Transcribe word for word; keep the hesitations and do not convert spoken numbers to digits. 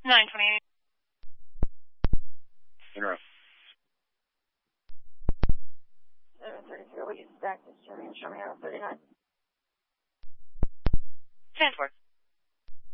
nine twenty-eight. Interrupt. seven thirty-three, we can stack this. Show me, show me how thirty-nine. Transport.